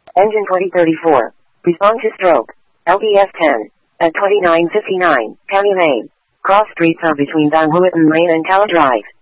Engine 2034. Respond to stroke. LBS 10. At 2959, County Lane. Cross streets are between Van Houten Lane and Cala Drive.